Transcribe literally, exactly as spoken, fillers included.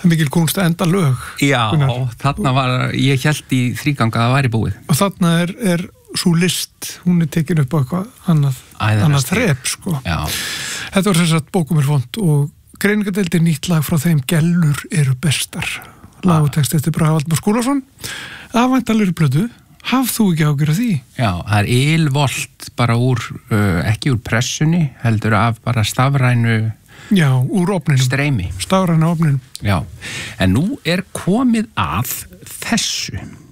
mikil kunst að enda lög. Já, þarna var, ég held í þríganga að það væri búið. Og þarna er, er svo list, hún er tekin upp á eitthvað annað, annað þrep, sko. Já. Þetta var sem sagt Bókum er vont og greiningadeildir nýtt lag frá þeim Gellur eru bestar. Lag og text eftir Braga Valdimar Skúlason. Afvæntanlegri plötu. Haf þú ekki ágjur af því? Já, það er ylvolt bara úr, uh, ekki úr pressunni, heldur af bara stafrænu Já, úr ofninum. Streymi. Stafræna ofninum. Já, en nú er komið að þessu.